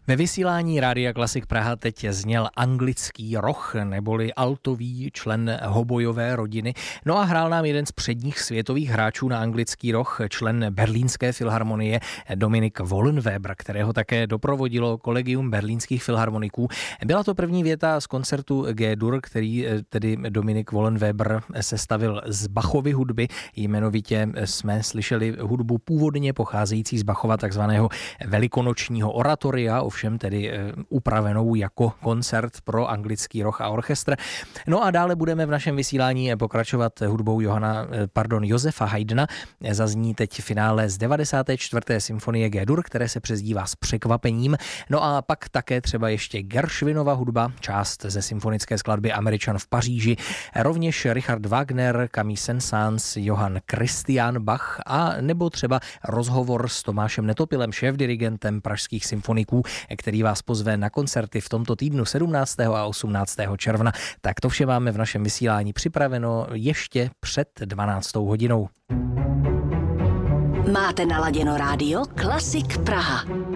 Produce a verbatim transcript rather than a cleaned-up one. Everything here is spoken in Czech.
Ve vysílání Rádia Klasik Praha teď zněl anglický roh, neboli altový člen hobojové rodiny. No a hrál nám jeden z předních světových hráčů na anglický roh, člen Berlínské filharmonie Dominik Wollenweber, kterého také doprovodilo kolegium berlínských filharmoniků. Byla to první věta z koncertu G-dur, který tedy Dominik Wollenweber sestavil z Bachovy hudby. Jmenovitě jsme slyšeli hudbu původně pocházející z Bachova takzvaného velikonočního oratoria, ovšem tedy upravenou jako koncert pro anglický roh a orchestr. No a dále budeme v našem vysílání pokračovat hudbou Johana, pardon, Josefa Haydna. Zazní teď finále z devadesáté čtvrté symfonie G-dur, které se přezdívá S překvapením. No a pak také třeba ještě Gershwinova hudba, část ze symfonické skladby Američan v Paříži, rovněž Richard Wagner, Camille Saint-Saëns, Johann Christian Bach a nebo třeba rozhovor s Tomášem Netopilem, šéfdirigentem pražských symfoniků, který vás pozve na koncerty v tomto týdnu sedmnáctého a osmnáctého června. Tak to vše máme v našem vysílání připraveno ještě před dvanáctou hodinou. Máte naladěno rádio Klasik Praha.